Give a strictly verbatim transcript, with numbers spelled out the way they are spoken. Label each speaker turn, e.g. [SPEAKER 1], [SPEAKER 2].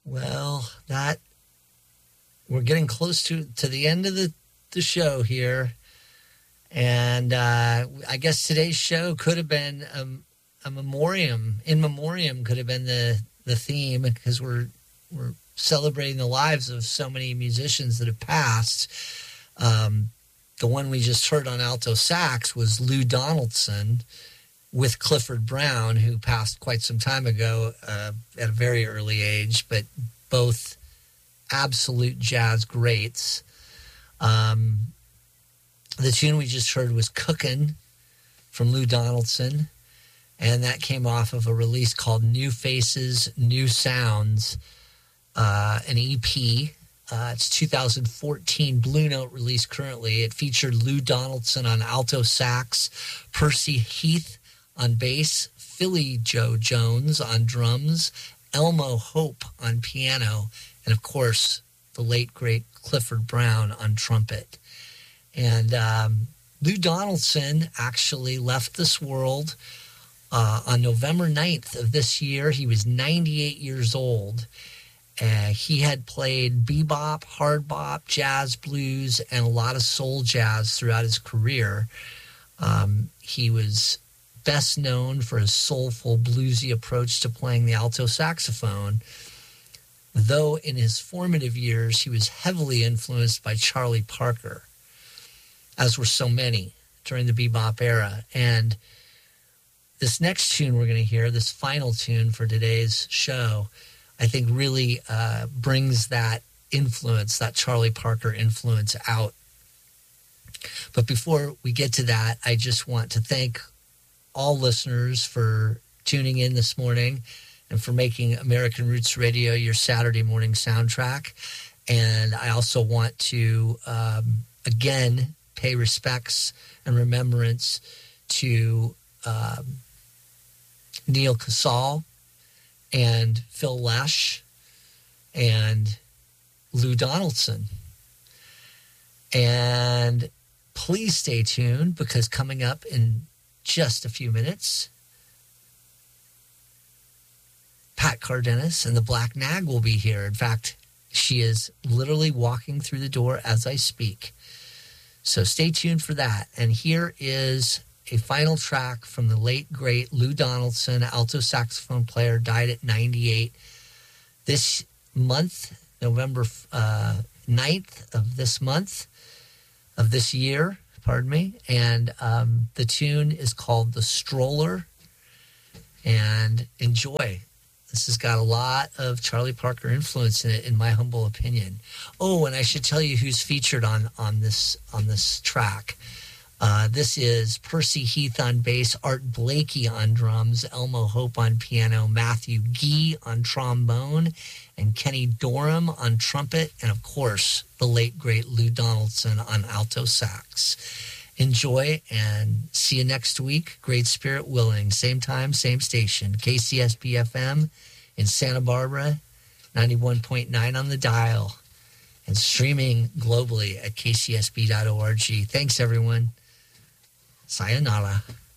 [SPEAKER 1] Well, that we're getting close to, to the end of the, the show here. And uh, I guess today's show could have been um, a memoriam. In memoriam could have been the, the theme, because we're we're celebrating the lives of so many musicians that have passed. Um, the one we just heard on alto sax was Lou Donaldson with Clifford Brown, who passed quite some time ago uh, at a very early age, but both absolute jazz greats. Um, the tune we just heard was Cookin' from Lou Donaldson, and that came off of a release called New Faces, New Sounds, uh, an E P. Uh, it's two thousand fourteen Blue Note release currently. It featured Lou Donaldson on alto sax, Percy Heath on bass, Philly Joe Jones on drums, Elmo Hope on piano, and of course, the late, great Clifford Brown on trumpet. And um, Lou Donaldson actually left this world uh, on November ninth of this year. He was ninety-eight years old. Uh, he had played bebop, hard bop, jazz, blues, and a lot of soul jazz throughout his career. Um, he was best known for his soulful, bluesy approach to playing the alto saxophone, though in his formative years, he was heavily influenced by Charlie Parker, as were so many during the bebop era. And this next tune we're going to hear, this final tune for today's show, I think really uh, brings that influence, that Charlie Parker influence out. But before we get to that, I just want to thank all listeners for tuning in this morning and for making American Roots Radio your Saturday morning soundtrack. And I also want to, um, again, pay respects and remembrance to um, Neil Casal and Phil Lesh and Lou Donaldson. And please stay tuned, because coming up in just a few minutes, Pat Cardenas and the Black Nag will be here. In fact, she is literally walking through the door as I speak. So stay tuned for that. And here is a final track from the late, great Lou Donaldson, alto saxophone player, died at ninety-eight. This month, November uh, ninth of this month, of this year, pardon me. And um, the tune is called The Stroller. And enjoy. This has got a lot of Charlie Parker influence in it, in my humble opinion. Oh, and I should tell you who's featured on, on this on this track. Uh, this is Percy Heath on bass, Art Blakey on drums, Elmo Hope on piano, Matthew Gee on trombone, and Kenny Dorham on trumpet, and of course, the late, great Lou Donaldson on alto sax. Enjoy, and see you next week. Great spirit willing. Same time, same station. K C S B F M in Santa Barbara, ninety-one point nine on the dial, and streaming globally at k c s b dot org. Thanks, everyone. Sayonara.